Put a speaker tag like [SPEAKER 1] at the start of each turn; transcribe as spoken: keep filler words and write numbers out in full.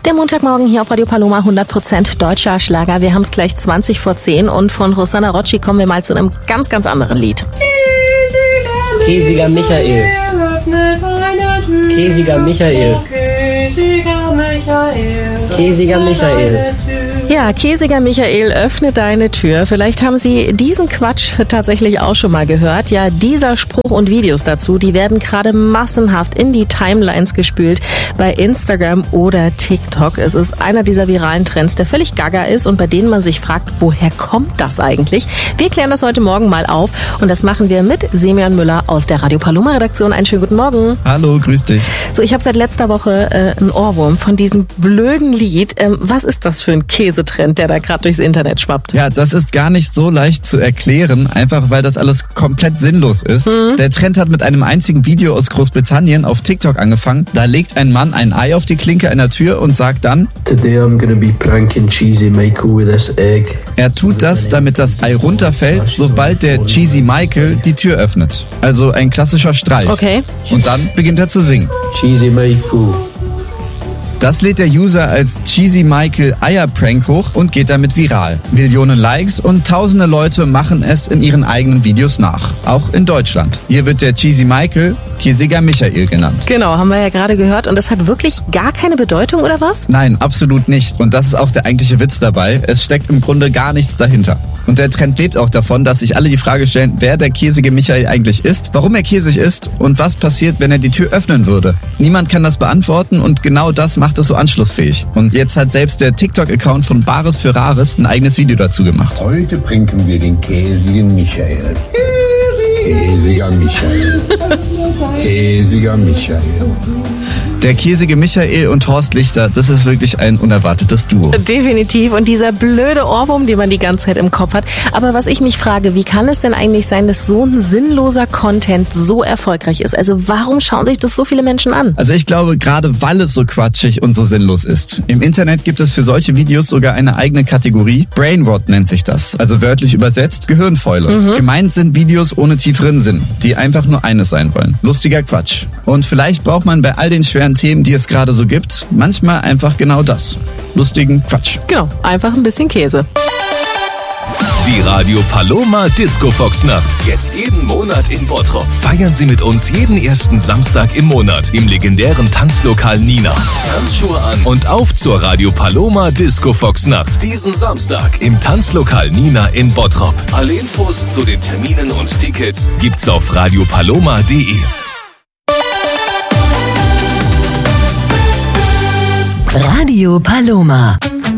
[SPEAKER 1] Der Montagmorgen hier auf Radio Paloma, hundert Prozent deutscher Schlager. Wir haben es gleich zwanzig vor zehn und von Rosanna Rocci kommen wir mal zu einem ganz, ganz anderen Lied.
[SPEAKER 2] Käsiger Michael. Käsiger Michael. Käsiger Michael.
[SPEAKER 1] Ja, Käsiger Michael, öffne deine Tür. Vielleicht haben Sie diesen Quatsch tatsächlich auch schon mal gehört. Ja, dieser Spruch und Videos dazu, die werden gerade massenhaft in die Timelines gespült bei Instagram oder TikTok. Es ist einer dieser viralen Trends, der völlig gaga ist und bei denen man sich fragt, woher kommt das eigentlich? Wir klären das heute Morgen mal auf und das machen wir mit Semyon Müller aus der Radio Paloma Redaktion. Einen schönen guten Morgen.
[SPEAKER 3] Hallo, grüß dich.
[SPEAKER 1] So, ich habe seit letzter Woche äh, einen Ohrwurm von diesem blöden Lied. Ähm, was ist das für ein Käsetrend, der da gerade durchs Internet schwappt?
[SPEAKER 3] Ja, das ist gar nicht so leicht zu erklären, einfach weil das alles komplett sinnlos ist. Mhm. Der Trend hat mit einem einzigen Video aus Großbritannien auf TikTok angefangen. Da legt ein Mann ein Ei auf die Klinke einer Tür und sagt dann:
[SPEAKER 4] Today I'm gonna be pranking Cheesy Michael with this egg.
[SPEAKER 3] Er tut das, damit das Ei runterfällt, sobald der Cheesy Michael die Tür öffnet. Also ein klassischer Streich.
[SPEAKER 1] Okay.
[SPEAKER 3] Und dann beginnt er zu singen.
[SPEAKER 4] Cheesy Michael.
[SPEAKER 3] Das lädt der User als Cheesy Michael Eierprank hoch und geht damit viral. Millionen Likes und tausende Leute machen es in ihren eigenen Videos nach. Auch in Deutschland. Hier wird der Cheesy Michael Käsiger Michael genannt.
[SPEAKER 1] Genau, haben wir ja gerade gehört. Und das hat wirklich gar keine Bedeutung, oder was?
[SPEAKER 3] Nein, absolut nicht. Und das ist auch der eigentliche Witz dabei. Es steckt im Grunde gar nichts dahinter. Und der Trend lebt auch davon, dass sich alle die Frage stellen, wer der käsige Michael eigentlich ist, warum er käsig ist und was passiert, wenn er die Tür öffnen würde. Niemand kann das beantworten und genau das macht es so anschlussfähig. Und jetzt hat selbst der TikTok-Account von Bares für Rares ein eigenes Video dazu gemacht.
[SPEAKER 5] Heute pranken wir den käsigen Michael. Käsiger Michael. Käsiger Michael.
[SPEAKER 3] Der käsige Michael und Horst Lichter, das ist wirklich ein unerwartetes Duo.
[SPEAKER 1] Definitiv. Und dieser blöde Ohrwurm, den man die ganze Zeit im Kopf hat. Aber was ich mich frage, wie kann es denn eigentlich sein, dass so ein sinnloser Content so erfolgreich ist? Also warum schauen sich das so viele Menschen an?
[SPEAKER 3] Also ich glaube, gerade weil es so quatschig und so sinnlos ist. Im Internet gibt es für solche Videos sogar eine eigene Kategorie. Brainrot nennt sich das. Also wörtlich übersetzt Gehirnfäule. Mhm. Gemeint sind Videos ohne tieferen Sinn, die einfach nur eines sein wollen. Lustiger Quatsch. Und vielleicht braucht man bei all den schweren Themen, die es gerade so gibt, manchmal einfach genau das. Lustigen Quatsch.
[SPEAKER 1] Genau, einfach ein bisschen Käse.
[SPEAKER 6] Die Radio Paloma Disco Fox Nacht. Jetzt jeden Monat in Bottrop. Feiern Sie mit uns jeden ersten Samstag im Monat im legendären Tanzlokal Nina. Tanzschuhe an und auf zur Radio Paloma Disco Fox Nacht. Diesen Samstag im Tanzlokal Nina in Bottrop. Alle Infos zu den Terminen und Tickets gibt's auf radiopaloma punkt de.
[SPEAKER 7] Radio Paloma.